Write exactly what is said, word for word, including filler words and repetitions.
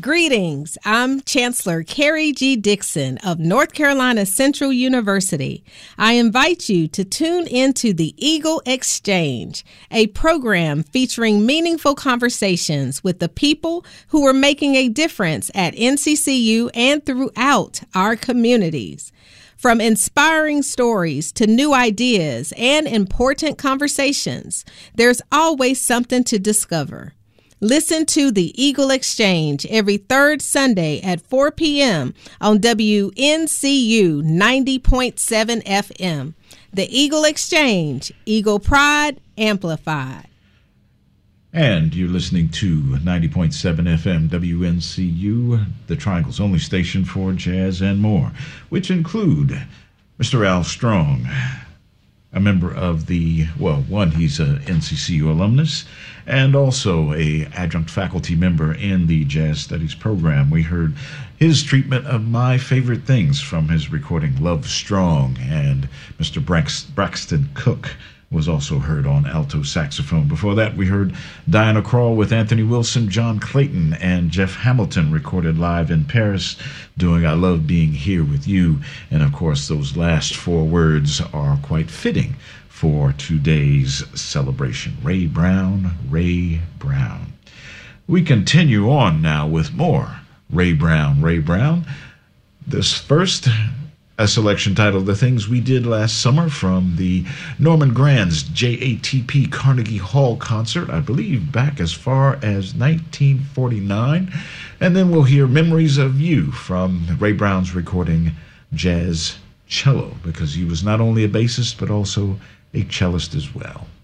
Greetings. I'm Chancellor Carrie G. Dixon of North Carolina Central University. I invite you to tune into the Eagle Exchange, a program featuring meaningful conversations with the people who are making a difference at N C C U and throughout our communities. From inspiring stories to new ideas and important conversations, there's always something to discover. Listen to the Eagle Exchange every third Sunday at four p.m. on W N C U ninety point seven F M. The Eagle Exchange, Eagle Pride Amplified. And you're listening to ninety point seven F M W N C U, the Triangle's only station for jazz and more, which include Mister Al Strong, a member of the, well, one, he's a N C C U alumnus, and also a adjunct faculty member in the Jazz Studies program. We heard his treatment of My Favorite Things from his recording Love Strong, and Mister Brax- Braxton Cook was also heard on alto saxophone. Before that, we heard Diana Krall with Anthony Wilson, John Clayton, and Jeff Hamilton recorded live in Paris doing I Love Being Here With You. And of course, those last four words are quite fitting for today's celebration. Ray Brown, Ray Brown. We continue on now with more Ray Brown, Ray Brown. This first, a selection titled The Things We Did Last Summer from the Norman Granz J A T P Carnegie Hall concert, I believe back as far as nineteen forty-nine. And then we'll hear Memories of You from Ray Brown's recording Jazz Cello, because he was not only a bassist but also a cellist as well.